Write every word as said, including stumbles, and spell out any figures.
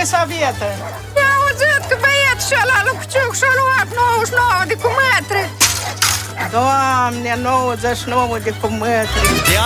Elisaveta? I-a auzit că băietul și ăla Lucuciuc și-a luat nouăzeci și nouă de cumetri. Doamne, nouăzeci și nouă de cumetri.